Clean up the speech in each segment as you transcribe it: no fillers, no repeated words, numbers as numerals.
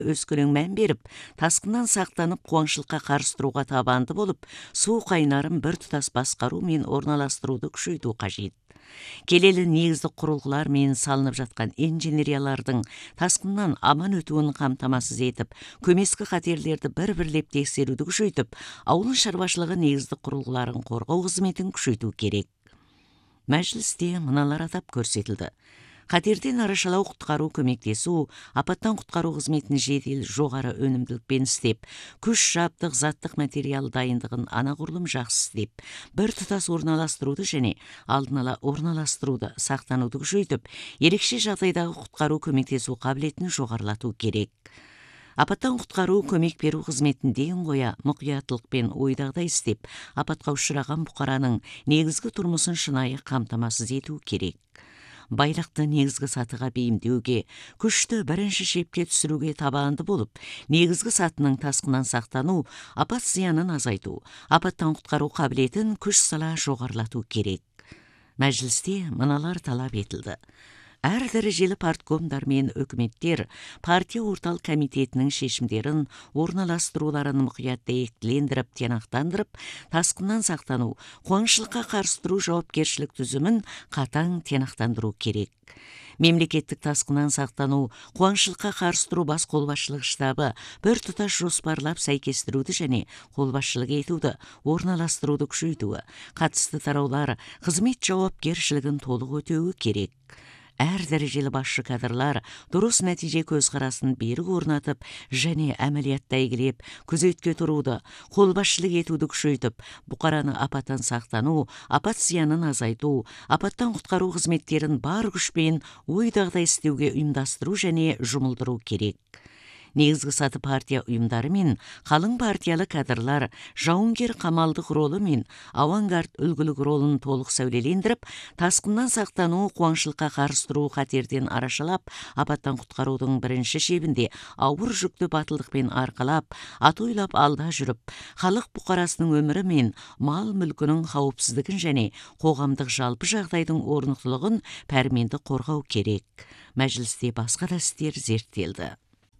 өскөлең мән беріп, тасқыннан сақтанып, қуаңшылыққа қарсы тұруға табанды болып, су қайнарын бір тұтас басқару мен орналастыруды күшейту қажет. Келелі негіздік құрылғылар мен салынып жатқан инженериялардың тасқыннан аман өтуін қамтамасыз етіп, көмескі қатерлерді бір-бірлеп тексеруді күшейтіп, ауыл шаруашылығы негіздік құрылғыларын қорғау қызметін күшейту керек. Мәжілісте мыналар атап көрсетілді. Қатерден арашалау, құтқару, көмектесу, апаттан құтқару қызметін жедел жоғары өнімділікпен істеп, күш жабдық, заттық материал дайындығын анағұрлым жақсы істеп, бір тұтас орналастыруды және алдын ала орналастыруды, сақтануды күшейтіп, ерекше жағдайдағы құтқару, көмектесу қабілетін жоғарылату керек. Апаттан құтқару, көмек беру қызметін ден қоя, мұқияттылықпен ойдағдай істеп, апатқа ұшыраған бұқараның негізгі тұрмысын шынайы қамтамасыз ету керек. Байлықты негізгі сатыға бейімдеуге, күшті бірінші шепке түсіруге табанды болып, негізгі сатының тасқыннан сақтану, апат зиянын азайту, апаттан құтқару қабілетін күш сала жоғарылату керек. Мәжілісте мыналар талап етілді. Әр дәрежелі парткомдар мен үкіметтер партия орталық комитетінің шешімдерін, орналастыруларын мұқият дәйектілендіріп, тиянақтандырып, тасқыннан сақтану, қуаңшылыққа қарсы тұру жауапкершілік түзімін қатаң тиянақтандыру керек. Мемлекеттік тасқыннан сақтану, қуаңшылыққа қарсы тұру бас қолбасшылық штабы бір тұтас жоспарлап сәйкестіруді және қолбасшылық етуді, орналастыруды күшейтуі, қатысты тараулар қызмет жауапкершілігін толық өтеуі керек. Әр дәрежелі басшы кадрлар дұрыс нәтиже көзқарасын берік орнатып және әмәлиятта игілеп, күзетке тұруды, қолбасшылық етуді күшейтіп, бұқараны апаттан сақтану, апат зиянын азайту, апаттан құтқару қызметтерін бар күшпен ойдағдай істеуге ұйымдастыру және жұмылдыру керек. Негізгі саты партия ұйымдары мен қалың партиялы кадрлар жауынгер қамалдық ролы мен авангард үлгілік ролын толық сәулелендіріп, тасқыннан сақтану, қуаңшылыққа қарсы тұру қатерден арашалап, апаттан құтқарудың бірінші шебінде ауыр жүкті батылдықпен арқалап, атойлап алда жүріп, халық бұқарасының өмірі мен мал мүлкінің қауіпсіздігін және қоғамдық жалпы жағдайдың орнықтылығын пәрменді қорғау керек. Мәжілісте басқа да істер зерттелді.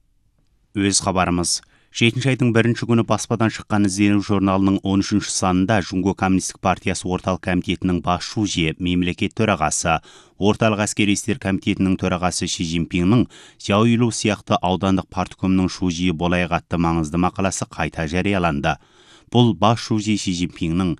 Өз хабарымыз. 7 айдың 1 күні баспадан шыққан іздену журналының 13 санында Жунго Коммунистік партиясы орталық комитетінің бас шужие, мемлекет төрағасы, орталық әскери істер комитетінің төрағасы Ши Цзиньпиннің Сяоюйлу сияқты аудандық парткомның шужие болайық атты маңызды мақаласы қайта жарияланды. Бұл бас шужие Ши Цзиньпиннің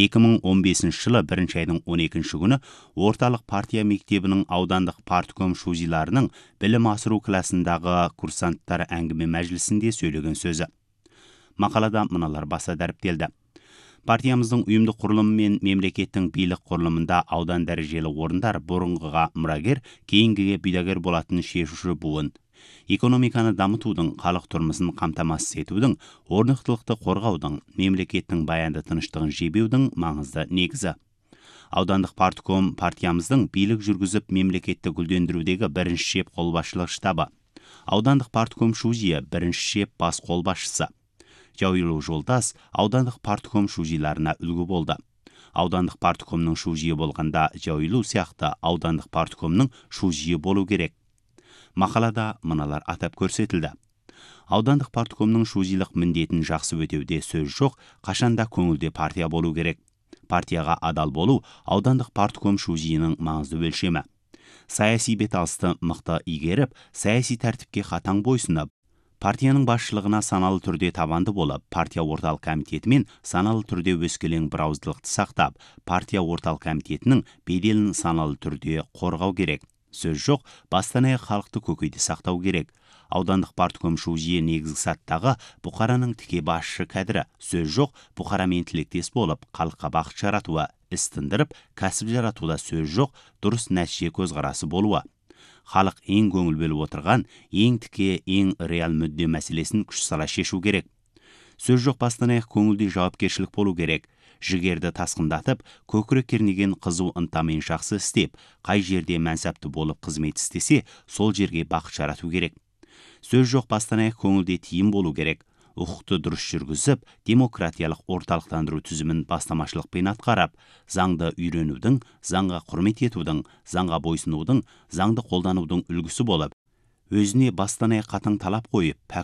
2015 жылы 1 айдың 12 күні орталық партия мектебінің аудандық партком шужиларының білім асыру класындағы курсанттар әңгіме мәжілісінде сөйлеген сөзі. Мақалада мыналар баса дәріптелді. Партиямыздың ұйымдық құрылымы мен мемлекеттің билік құрылымында аудан дәрежелі орындар бұрынғыға мұрагер, кейінгіге бидагер болатын шешуші буын. Экономиканы дамытудың, халық тұрмысын қамтамасыз етудің, орнықтылықты қорғаудың, мемлекеттің баянды тыныштығын жебеудің маңызды негізі. Аудандық партком партиямыздың билік жүргізіп мемлекетті гүлдендірудегі бірінші шеп қолбасшылық штабы. Аудандық партком шужие бірінші шеп бас қолбасшысы. Жауилу жолдас аудандық партком шужиларына үлгі болды. Аудандық парткомның шужие болғанда Жауилу сияқты аудандық парткомның шужие болу керек. Мақалада мыналар атап көрсетілді. Аудандық парткомның шужилық міндетін жақсы өтеуде сөз жоқ, қашанда көңілде партия болу керек. Партияға адал болу аудандық партком шужиінің маңызды өлшемі. Саяси беталысты мықты игеріп, саяси тәртіпке қатаң бойсынып, партияның басшылығына саналы түрде табанды болып, партия орталық комитетімен саналы түрде өскелең бірауыздылықты сақтап, партия орталық комитетінің беделін саналы түрде қорғау керек. Сөз жоқ, бастан аяқ халықты көкейде сақтау керек. Аудандық партком шужие негізгі саттағы бұқараның тіке басшы кәдірі. Сөз жоқ, бұқарамен тілектес болып, халыққа бақыт жаратуы, іс тындырып, кәсіп жаратуда сөз жоқ, дұрыс нәтиже көзқарасы болуы. Халық ең көңіл бөліп отырған, ең тіке, ең реал мүдде мәселесін күш сала шешу керек. Сөз жоқ, бастан аяқ көңілде жауапкершілік болу керек. Жігерді тасқындатып, көкірек кернеген қызу ынтамен жақсы істеп, қай жерде мәнсапты болып қызмет істесе, сол жерге бақыт жарату керек. Сөз жоқ, бастан аяқ көңілде тиім болу керек. Құқықты дұрыс жүргізіп, демократиялық орталықтандыру түзімін бастамашылықпен атқарып, заңды үйренудің, заңға құрмет етудің, заңға бойсынудың, заңды қолданудың үлгісі болып, өзіне бастан аяқ қатаң талап қойып,